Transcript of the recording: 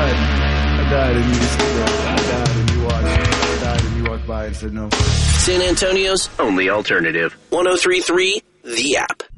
died, and you just said that. I died, and you watched. I died, and you walked by and said no. San Antonio's only alternative. 103.3 The App.